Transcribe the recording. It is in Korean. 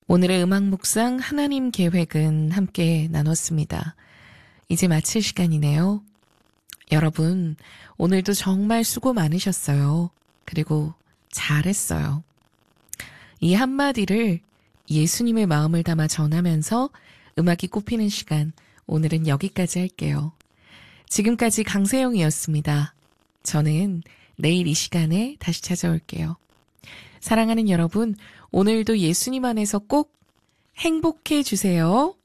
오늘의 음악 묵상 하나님 계획은 함께 나눴습니다. 이제 마칠 시간이네요. 여러분, 오늘도 정말 수고 많으셨어요. 그리고 잘했어요. 이 한마디를 예수님의 마음을 담아 전하면서 음악이 꼽히는 시간, 오늘은 여기까지 할게요. 지금까지 강세영이었습니다. 저는 내일 이 시간에 다시 찾아올게요. 사랑하는 여러분, 오늘도 예수님 안에서 꼭 행복해 주세요.